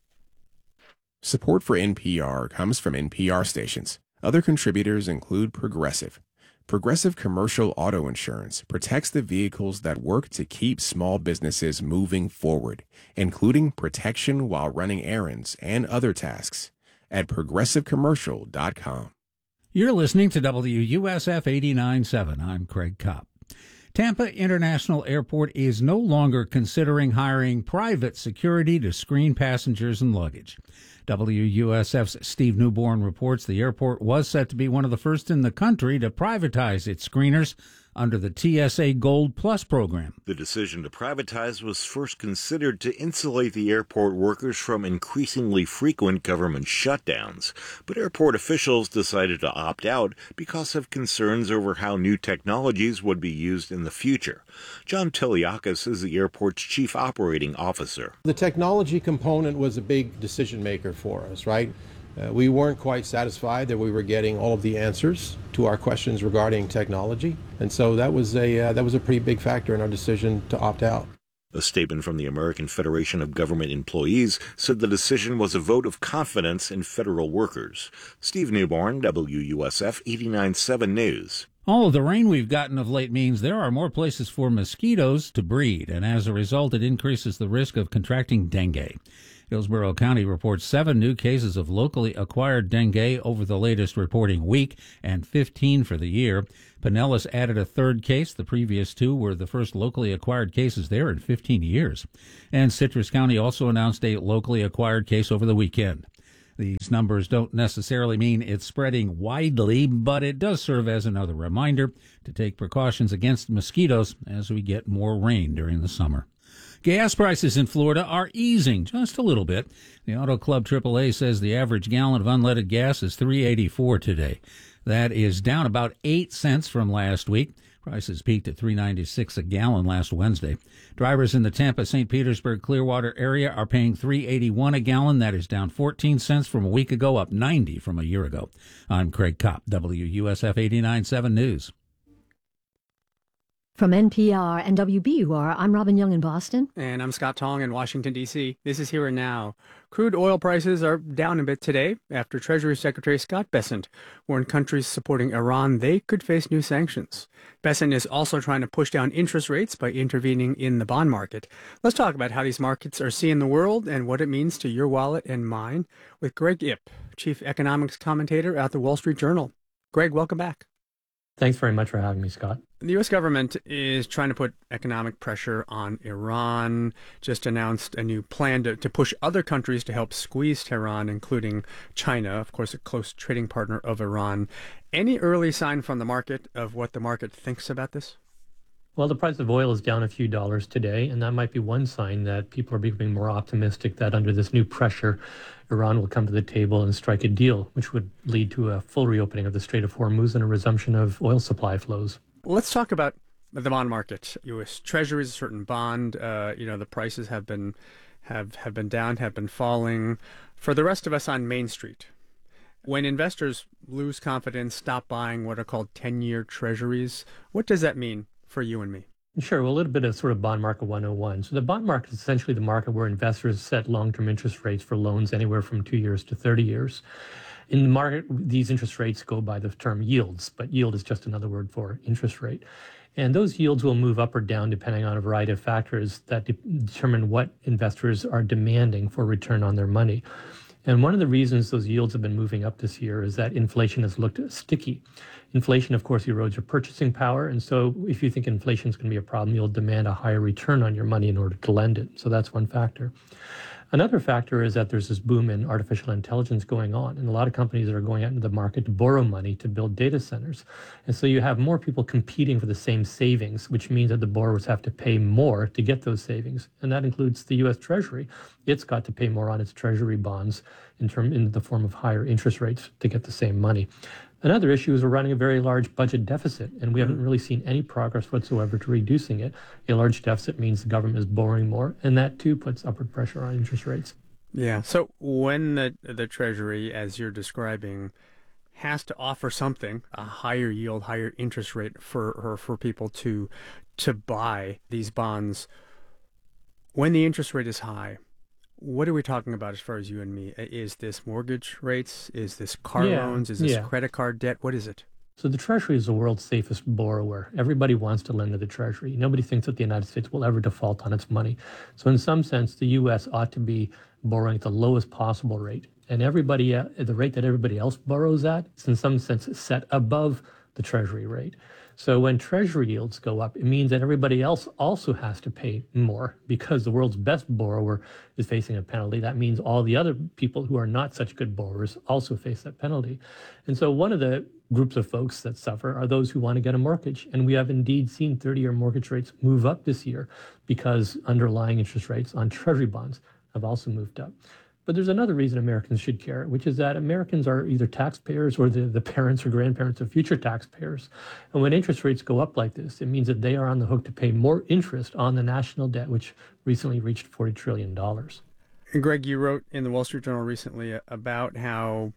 Support for N P R comes from N P R stations. Other contributors include Progressive. Progressive Commercial Auto Insurance protects the vehicles that work to keep small businesses moving forward, including protection while running errands and other tasks, at progressive commercial dot com. You're listening to W U S F eighty-nine point seven. I'm Craig Kopp. Tampa International Airport is no longer considering hiring private security to screen passengers and luggage. W U S F's Steve Newborn reports the airport was set to be one of the first in the country to privatize its screeners under the T S A Gold Plus program. The decision to privatize was first considered to insulate the airport workers from increasingly frequent government shutdowns, but airport officials decided to opt out because of concerns over how new technologies would be used in the future. John Tiliakis is the airport's chief operating officer. The technology component was a big decision maker for us, right? Uh, we weren't quite satisfied that we were getting all of the answers to our questions regarding technology, and so that was a uh, that was a pretty big factor in our decision to opt out. A statement from the American Federation of Government Employees said the decision was a vote of confidence in federal workers. Steve Newborn, W U S F eighty-nine point seven News. All of the rain we've gotten of late means there are more places for mosquitoes to breed, and as a result, it increases the risk of contracting dengue. Hillsborough County reports seven new cases of locally acquired dengue over the latest reporting week and fifteen for the year. Pinellas added a third case. The previous two were the first locally acquired cases there in fifteen years. And Citrus County also announced a locally acquired case over the weekend. These numbers don't necessarily mean it's spreading widely, but it does serve as another reminder to take precautions against mosquitoes as we get more rain during the summer. Gas prices in Florida are easing just a little bit. The Auto Club triple A says the average gallon of unleaded gas is three eighty-four today. That is down about eight cents from last week. Prices peaked at three ninety-six a gallon last Wednesday. Drivers in the Tampa, Saint Petersburg, Clearwater area are paying three eighty-one a gallon. That is down fourteen cents from a week ago, up ninety from a year ago. I'm Craig Kopp, W U S F eighty-nine point seven News. From N P R and W B U R, I'm Robin Young in Boston. And I'm Scott Tong in Washington, D C This is Here and Now. Crude oil prices are down a bit today after Treasury Secretary Scott Bessent warned countries supporting Iran they could face new sanctions. Bessent is also trying to push down interest rates by intervening in the bond market. Let's talk about how these markets are seeing the world and what it means to your wallet and mine with Greg Ip, Chief Economics Commentator at the Wall Street Journal. Greg, welcome back. Thanks very much for having me, Scott. The U S government is trying to put economic pressure on Iran, just announced a new plan to, to push other countries to help squeeze Tehran, including China, of course, a close trading partner of Iran. Any early sign from the market of what the market thinks about this? Well, the price of oil is down a few dollars today, and that might be one sign that people are becoming more optimistic that under this new pressure, Iran will come to the table and strike a deal, which would lead to a full reopening of the Strait of Hormuz and a resumption of oil supply flows. Let's talk about the bond market. U S Treasuries, a certain bond, uh, you know, the prices have been have, have been down, have been falling. For the rest of us on Main Street, when investors lose confidence, stop buying what are called ten-year treasuries, what does that mean for you and me? Sure. Well, a little bit of sort of bond market one oh one. So the bond market is essentially the market where investors set long-term interest rates for loans anywhere from two years to thirty years. In the market, these interest rates go by the term yields, but yield is just another word for interest rate. And those yields will move up or down depending on a variety of factors that de- determine what investors are demanding for return on their money. And one of the reasons those yields have been moving up this year is that inflation has looked sticky. Inflation, of course, erodes your purchasing power. And so if you think inflation is going to be a problem, you'll demand a higher return on your money in order to lend it. So that's one factor. Another factor is that there's this boom in artificial intelligence going on, and a lot of companies are going out into the market to borrow money to build data centers. And so you have more people competing for the same savings, which means that the borrowers have to pay more to get those savings. And that includes the U S Treasury. It's got to pay more on its Treasury bonds in term in the form of higher interest rates to get the same money. Another issue is we're running a very large budget deficit, and we haven't really seen any progress whatsoever to reducing it. A large deficit means the government is borrowing more, and that too puts upward pressure on interest rates. Yeah. So when the the Treasury, as you're describing, has to offer something, a higher yield, higher interest rate for for, for people to to buy these bonds, when the interest rate is high, what are we talking about as far as you and me? Is this mortgage rates? Is this car Yeah, loans? Is this yeah. credit card debt? What is it? So the Treasury is the world's safest borrower. Everybody wants to lend to the Treasury. Nobody thinks that the United States will ever default on its money. So in some sense, the U S ought to be borrowing at the lowest possible rate. And everybody, uh, the rate that everybody else borrows at is in some sense set above the Treasury rate. So when Treasury yields go up, it means that everybody else also has to pay more because the world's best borrower is facing a penalty. That means all the other people who are not such good borrowers also face that penalty. And so one of the groups of folks that suffer are those who want to get a mortgage. And we have indeed seen thirty-year mortgage rates move up this year because underlying interest rates on Treasury bonds have also moved up. But there's another reason Americans should care, which is that Americans are either taxpayers or the, the parents or grandparents of future taxpayers. And when interest rates go up like this, it means that they are on the hook to pay more interest on the national debt, which recently reached forty trillion dollars. And Greg, you wrote in the Wall Street Journal recently about how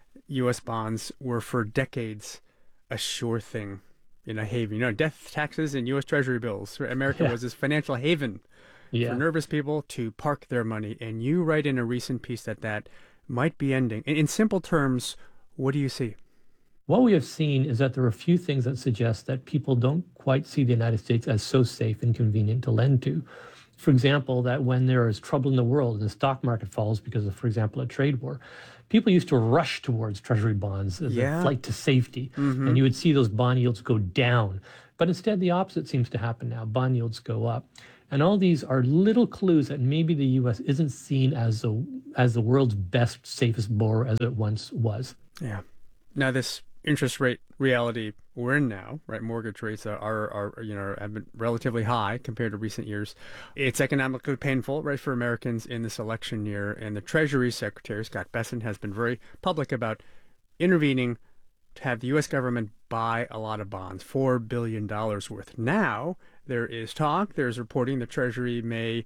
U S bonds were for decades a sure thing in a haven. You know, death taxes and U S Treasury bills. America Yeah. was this financial haven Yeah. for nervous people to park their money. And you write in a recent piece that that might be ending. In, in simple terms, what do you see? What we have seen is that there are a few things that suggest that people don't quite see the United States as so safe and convenient to lend to. For example, that when there is trouble in the world and the stock market falls because of, for example, a trade war, people used to rush towards treasury bonds as Yeah. a flight to safety. Mhm. And you would see those bond yields go down. But instead, the opposite seems to happen now. Bond yields go up. And all these are little clues that maybe the U S isn't seen as the, as the world's best, safest borrower as it once was. Yeah. Now, this interest rate reality we're in now, right? Mortgage rates are, are, are, you know, have been relatively high compared to recent years. It's economically painful, right, for Americans in this election year. And the Treasury Secretary, Scott Bessent, has been very public about intervening to have the U S government buy a lot of bonds, four billion dollars worth. Now, there is talk, there's reporting the Treasury may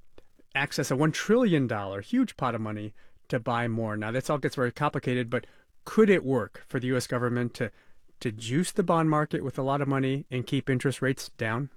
access a one trillion dollars huge pot of money to buy more. Now, this all gets very complicated, but could it work for the U S government to, to juice the bond market with a lot of money and keep interest rates down?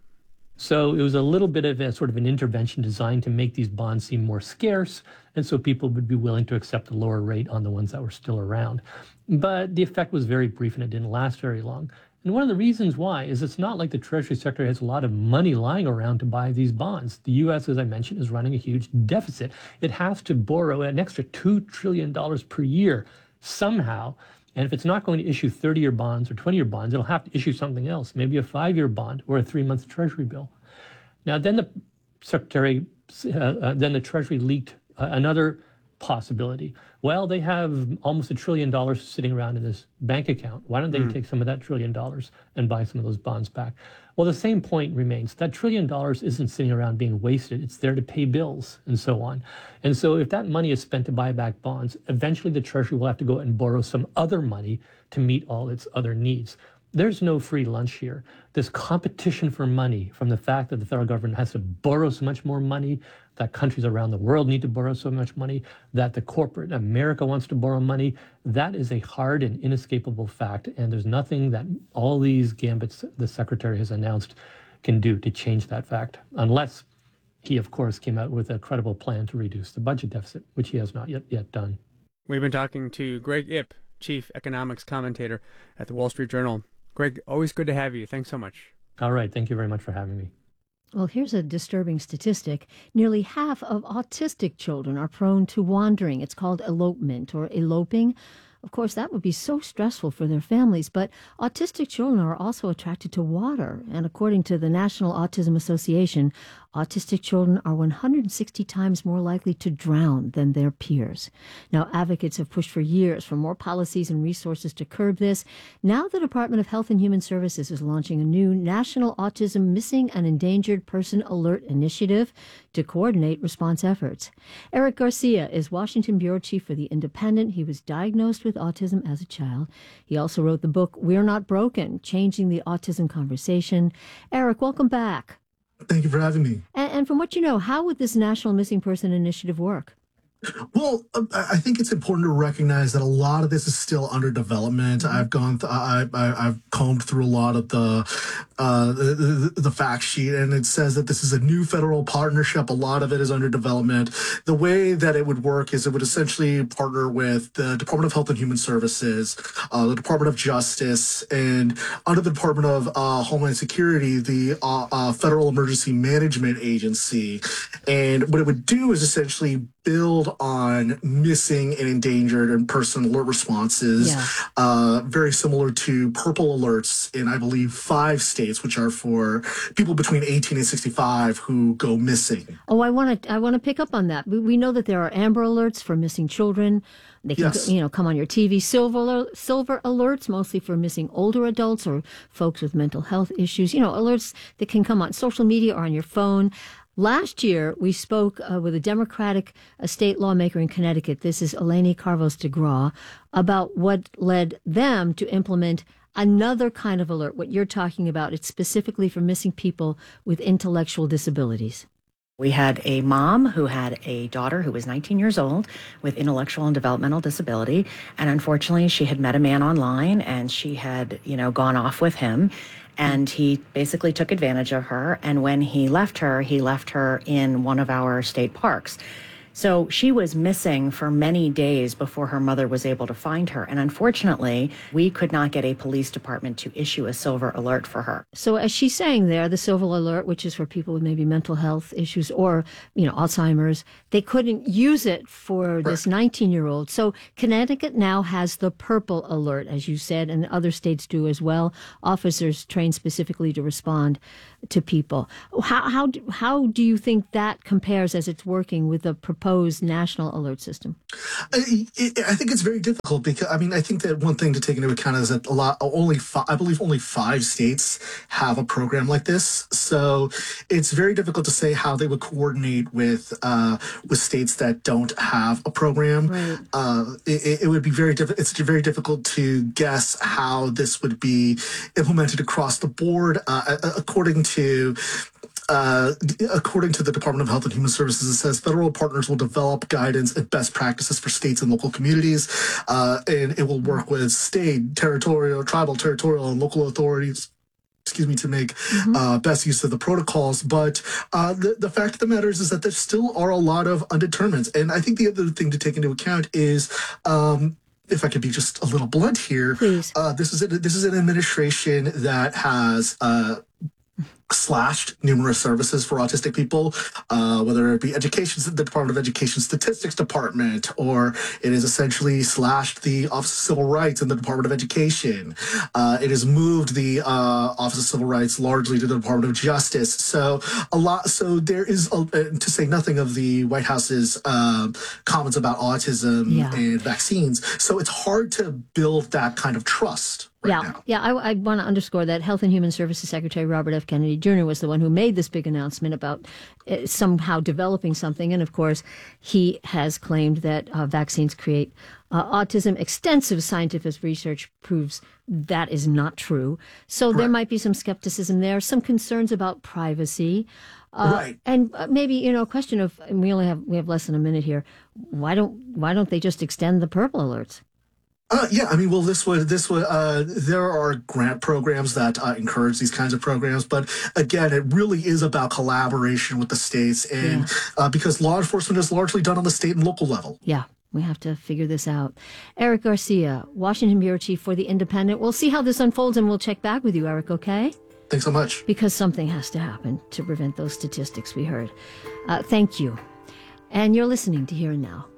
So it was a little bit of a sort of an intervention designed to make these bonds seem more scarce, and so people would be willing to accept a lower rate on the ones that were still around. But the effect was very brief and it didn't last very long. And one of the reasons why is it's not like the Treasury Secretary has a lot of money lying around to buy these bonds. The U S, as I mentioned, is running a huge deficit. It has to borrow an extra two trillion dollars per year somehow. And if it's not going to issue thirty-year bonds or twenty-year bonds, it'll have to issue something else, maybe a five-year bond or a three-month Treasury bill. Now, then the Secretary, uh, uh, then the Treasury leaked uh, another possibility. Well, they have almost a trillion dollars sitting around in this bank account. Why don't they Mm. take some of that trillion dollars and buy some of those bonds back? Well, the same point remains. That trillion dollars isn't sitting around being wasted. It's there to pay bills and so on. And so if that money is spent to buy back bonds, eventually the Treasury will have to go out and borrow some other money to meet all its other needs. There's no free lunch here. This competition for money from the fact that the federal government has to borrow so much more money, that countries around the world need to borrow so much money, that the corporate America wants to borrow money, that is a hard and inescapable fact. And there's nothing that all these gambits the Secretary has announced can do to change that fact, unless he, of course, came out with a credible plan to reduce the budget deficit, which he has not yet, yet done. We've been talking to Greg Ip, chief economics commentator at the Wall Street Journal. Greg, always good to have you. Thanks so much. All right. Thank you very much for having me. Well, here's a disturbing statistic. Nearly half of autistic children are prone to wandering. It's called elopement or eloping. Of course, that would be so stressful for their families, but autistic children are also attracted to water. And according to the National Autism Association, autistic children are one hundred sixty times more likely to drown than their peers. Now, advocates have pushed for years for more policies and resources to curb this. Now the Department of Health and Human Services is launching a new National Autism Missing and Endangered Person Alert Initiative to coordinate response efforts. Eric Garcia is Washington Bureau Chief for The Independent. He was diagnosed with autism as a child. He also wrote the book, We're Not Broken, Changing the Autism Conversation. Eric, welcome back. Thank you for having me. And, and from what you know, how would this National Missing Person Initiative work? Well, uh, I think it's important to recognize that a lot of this is still under development. Mm-hmm. I've gone, th- I, I, I've combed through a lot of the, uh, the, the the fact sheet, and it says that this is a new federal partnership. A lot of it is under development. The way that it would work is it would essentially partner with the Department of Health and Human Services, uh, the Department of Justice, and under the Department of uh, Homeland Security, the uh, uh, Federal Emergency Management Agency. And what it would do is essentially build on missing and endangered and person alert responses, yeah. uh, very similar to purple alerts in, I believe, five states, which are for people between eighteen and sixty-five who go missing. Oh, I want to I want to pick up on that. We, we know that there are Amber Alerts for missing children. They can, yes. you know, come on your T V. Silver silver alerts, mostly for missing older adults or folks with mental health issues. You know, alerts that can come on social media or on your phone. Last year, we spoke uh, with a Democratic uh, state lawmaker in Connecticut, this is Eleni Karvos DeGraw, about what led them to implement another kind of alert, what you're talking about. It's specifically for missing people with intellectual disabilities. We had a mom who had a daughter who was nineteen years old with intellectual and developmental disability. And unfortunately, she had met a man online and she had, you know, gone off with him. And he basically took advantage of her. And when he left her, he left her in one of our state parks. So she was missing for many days before her mother was able to find her. And unfortunately, we could not get a police department to issue a silver alert for her. So as she's saying there, the silver alert, which is for people with maybe mental health issues or, you know, Alzheimer's, they couldn't use it for this nineteen-year-old. So Connecticut now has the purple alert, as you said, and other states do as well. Officers trained specifically to respond to people. How, how, do, how do you think that compares as it's working with the proposed national alert system? I, I think it's very difficult because, I mean, I think that one thing to take into account is that a lot, only five, I believe only five states have a program like this. So it's very difficult to say how they would coordinate with uh, with states that don't have a program. Right. Uh, it, it would be very difficult. It's very difficult to guess how this would be implemented across the board. Uh, according to Uh, according to the Department of Health and Human Services, it says federal partners will develop guidance and best practices for states and local communities, uh, and it will work with state, territorial, tribal, territorial, and local authorities, excuse me, to make mm-hmm. uh, best use of the protocols. But uh, the, the fact of the matter is, is that there still are a lot of undetermineds. And I think the other thing to take into account is, um, if I could be just a little blunt here, Please. Uh, this is a, this is an administration that has uh, slashed numerous services for autistic people, uh, whether it be education, the Department of Education Statistics Department, or it has essentially slashed the Office of Civil Rights in the Department of Education. Uh, it has moved the uh, Office of Civil Rights largely to the Department of Justice. So a lot. So there is, a, to say nothing of the White House's uh, comments about autism Yeah. and vaccines. So it's hard to build that kind of trust. Right yeah, now. yeah. I, I want to underscore that Health and Human Services Secretary Robert F. Kennedy Junior was the one who made this big announcement about uh, somehow developing something. And of course, he has claimed that uh, vaccines create uh, autism. Extensive scientific research proves that is not true. So there might be some skepticism there, some concerns about privacy. Uh, right. And uh, maybe, you know, a question of, and we only have, we have less than a minute here. Why don't, why don't they just extend the purple alerts? Uh, yeah, I mean, well, this would, this would, uh, there are grant programs that uh, encourage these kinds of programs, but again, it really is about collaboration with the states, and yeah. uh, because law enforcement is largely done on the state and local level. Yeah, we have to figure this out. Eric Garcia, Washington Bureau Chief for The Independent. We'll see how this unfolds, and we'll check back with you, Eric, okay? Thanks so much. Because something has to happen to prevent those statistics we heard. Uh, thank you. And you're listening to Here and Now.